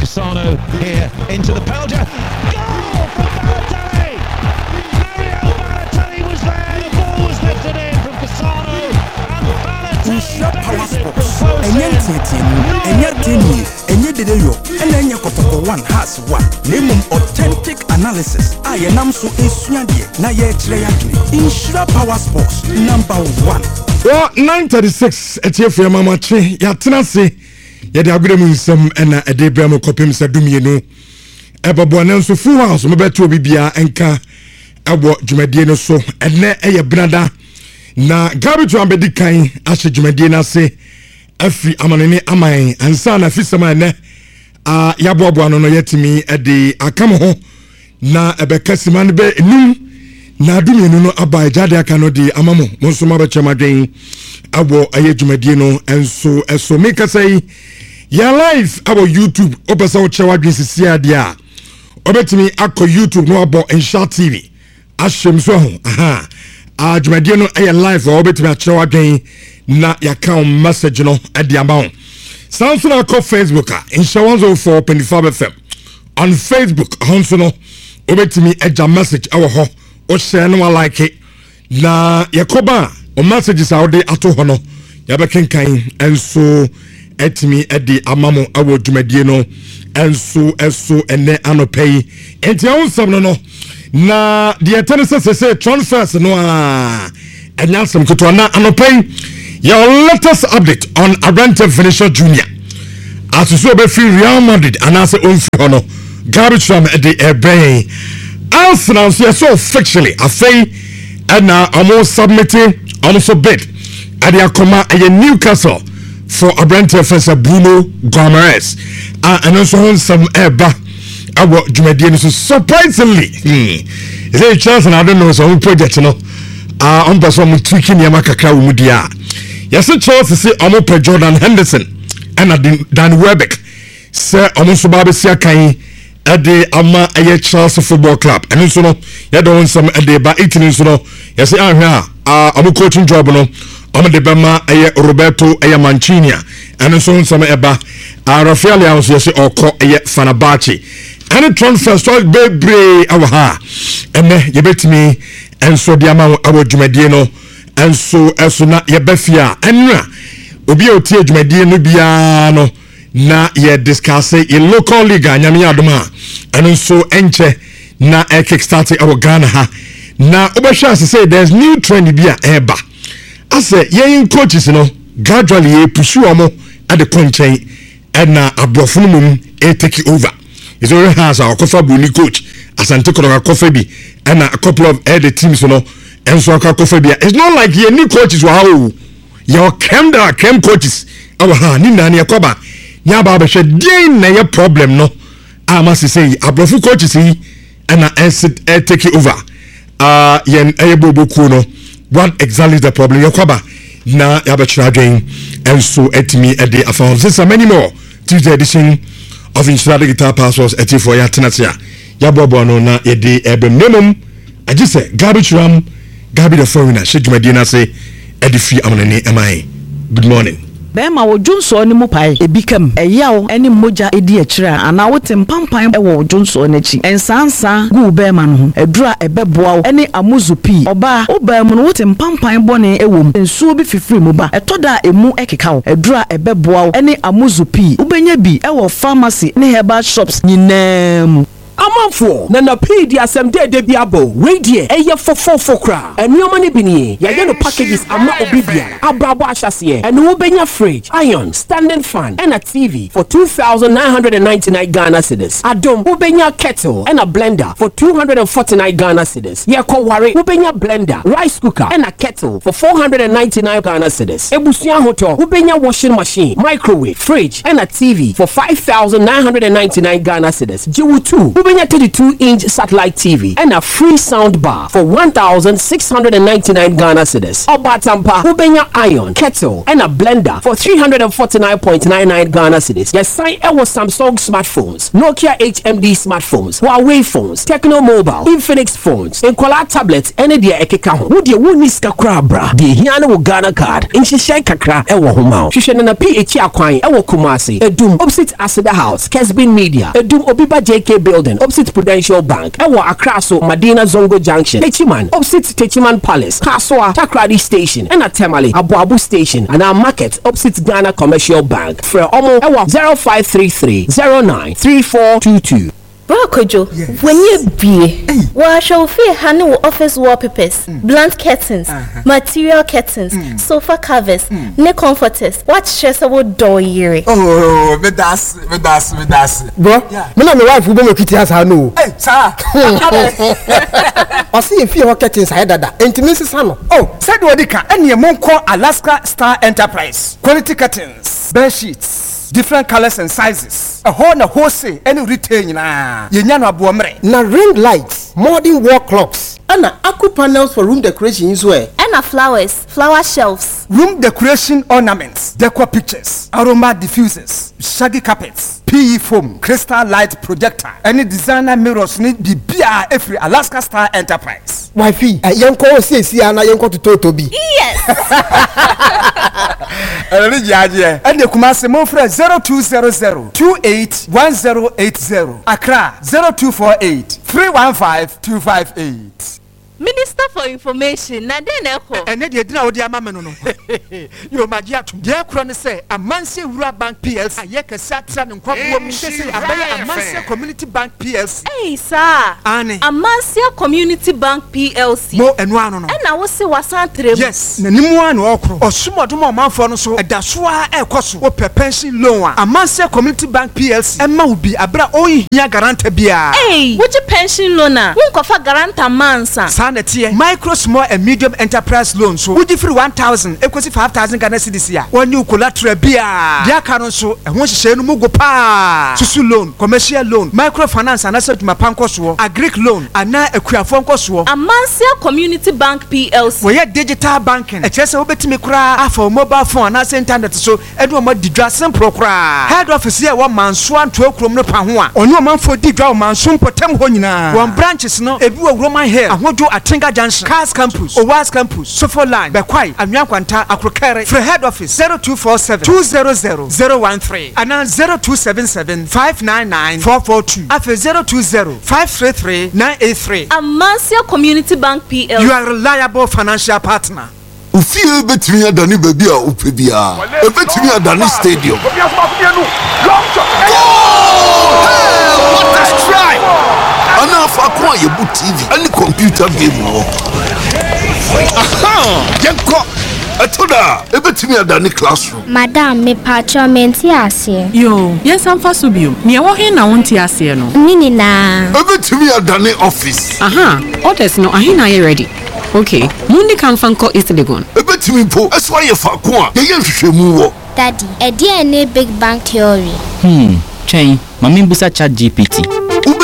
Cassano here into the Pelger. Goal from Balotelli! Mario Balotelli was there. The ball was lifted in from Cassano, and Balotelli Power Sports. Enya Kotoko 1 has one. Name authentic analysis. I am so na ye Insura Power Sports #1. Well, 9:36 etiefo ya mamache ya tenase ya de agudemu nsem na edebra mo kopim sadumie ebabo na nso full house mo beto bibia enka abo dwumadie no so ene eye brada na garbage ambedi kan ahye dwumadie na se afri amanene aman ansa na fisama ne yaboabo no yetimi ede akam ho na ebekasima ne be enum na adumie no aba jade aka no di amamo monso ma beche madwen abo aye dwumadie no enso eso make say ya live abo YouTube opesa wo chewa dwen sisi ade a obetimi akọ YouTube no abo Insha TV ahyem so ho dwumadie no aye live obetimi achewa dwen na ya ka message no ade amount sounds na akọ Facebook Insha 104.5 FM on Facebook honso no obetimi eja message awo ho o share no like it na yakoba o messages out there ato ho no ya bekenkan enso etimi edi amamo awo dwumadie no enso ene anopei enti awonsam no na the tennis say transfers no enyasem keto na anopei your latest update on Abrante Finisher Junior as so be free Real Madrid and as on free no garbage from the ebay Arsenal so officially afei na almost submitting also bid at the Akoma Newcastle for Abrante Finisher Bruno Gomes and also some eba our dwumadie so surprisingly is a chance and I don't know some project no on person mu tweaking ya makakra wo mu dia yes chance say omo pe Jordan Henderson and Dan Welbeck say omo so ba be sia kan ade ama aye Chelsea Football Club and so no ya don some ade ba 18 so no yes ahwa omo coaching job no omo de ba ma aye Roberto aye Mancini and so some eba Rafael Leao yes oko aye Fenerbahce and transfer so bebre awa ene ye betimi enso de ama awo dwumadie no enso eso na ye bafia enra obi a otie dwumadie no bia no na ye discuss a local league anyame adoma enso enche na kickstart awo Ghana ha na obehwa say there's new trend bia eba ase yen coaches no gradually ye push omo at the conchen na abrofo mum e take over is already has our cofer buni coach asante kono cofer bi and a couple of other teams and so it's not like your new coaches wow your chem coaches our ni na ne koba nya ba be hwe na your problem no I must say abrofu coaches yi and take it over yen ayeboboku no what exactly is the problem your koba na ya be chradwen and so etimi e dey afon this and many more Tuesday edition of Insura Digital Passports for ya tenatia ya bobo no na ye dey ebem nemum aje say garbage ram gabi the foreigner shedwumadi na say edifi amanene amai good morning Bema wo Johnson ni mu pai ebikam eyawo eni moja edi akira ana wote mpampan ewo Johnson nachi ensansa gu bema no ho edura ebeboa wo eni amuzupi oba obam no wote mpampan bone ewom ensuo bi fifiri mu ba etoda emu ekeka wo edura ebeboa wo eni amuzupi ubenya bi ewo pharmacy ne herbal shops nyinam Amanfo na pay di asem de biabo we die eye fofofo kra enuoma ne binie ya no packages ama obibia abrabo ahyase enu wo benya fridge iron standing fan and a TV for 2,999 Ghana cedis adom wo benya kettle and a blender for 249 Ghana cedis ye ko ware wo benya blender rice cooker and a kettle for 499 Ghana cedis ebusuan hoto wo benya washing machine microwave fridge and a TV for 5,999 Ghana cedis jiwu 2 Ubenya 32-inch satellite TV and a free sound bar for 1,699 Ghana cedis. Obatampa, Ubenya iron, kettle, and a blender for 349.99 Ghana cedis. Yes, sign our Samsung smartphones, Nokia HMD smartphones, Huawei phones, Techno Mobile, Infinix phones, and Kola tablets, and the Ekeka. Would you win this kakra bra? The Hiana Ghana card, and she shake kakra, ewa huma. She shen na PH Akwai, ewa Kumasi, Edum, opposite Asada House, Kesbin Media, Edum Obiba JK Building, opposite Prudential Bank, ewa Akraso, Madina Zongo Junction, Techiman, opposite Techiman Palace, Kaswa, Takradi Station, and a Temale, Abu Station, and our market, opposite Ghana Commercial Bank. For Omo, ewa 0533 093422. Bro Kojo, when you be, well, shall feel handle office wallpapers, blunt curtains, material curtains, sofa covers, neck comforters. What stress about door year? Oh, me das. Bro, me na my wife who be kitty has her no. Hey, sir. I see if you curtains hide that. Intimacy sano. Oh, said Wadika, and your mom call Alaska Star Enterprise. Quality curtains, bed sheets. Different colors and sizes. A wholesale any retail na. Yenyano abuamre. Na ring lights, modern wall clocks, and aqua panels for room decoration as well. And flowers, flower shelves, room decoration ornaments, decor pictures, aroma diffusers, shaggy carpets, PE foam, crystal light projector, any designer mirrors need be beer every Alaska Star Enterprise. Wifey, yanko say ana yanko to Toby. Yes. And the Kumasi Mofre 0200 281080. Accra 0248 315 258. Minister for Information, na den echo. And then you didn't know the amamano. You magia to dear Cron say, a Mansi Rura Bank PLC, a Yaka Satran and Quabu, say, a Mansia Community Bank PLC. Hey, sir, Annie, a Mansia Community Bank PLC. More and one on. And I was say was Santre. Yes, Nimuan or Sumo man for so a Dasua Air Cosu or pension loan. A Mansia Community Bank PLC, and Maubi, a bra oi, ya garante bia. Hey, what your pension loaner? Won't offer garanta mansa. Micro, small and medium enterprise loans. So, would you free 1,000, equals 5,000 Ghana cedis here. One new collateral beer. Dear Caron, so, and once you say no go pa. Susu loan, commercial loan, microfinance, and asset my pancoswo, a Greek loan, and now a Quaphone Coswo. A Mansia Community Bank PLC. We had digital banking. A chess over to me cry for mobile phone, and I sent under so Edward Didrassen Procra. Head office here 1 man swan 12 krono pahua. Or no man for Didraw man soon potem honina. One branches no, a blue Roman hair. I want to Tinga Junction, Cars Campus, Owas Campus, Sofo Line, Bekwai, and Yankwanta, Akrokere, for head office 0247 200 013 and now 0277 599 442 after 020 533 983. A Mansia Community Bank PLC. You are a reliable financial partner. Ufie betimi adani baby a upebia. Betimi adani stadium. What a strike! Ana fa kwa yebu TV and computer game wo. Aha! Yenko atoda ebetimi adani classroom. Madam me pacho menti ase. Yo, yes am fa so bio. Ne wo he na wonti ase no. Nini na. Ebetimi adani office. Aha, orders no ahina ye ready. Okay, mundi kan fanko East Legon. Ebetimi po eswa ye fa ko a ye hwehwemu wo. Daddy, e dey na big bang theory. Train, mami busa chat GPT.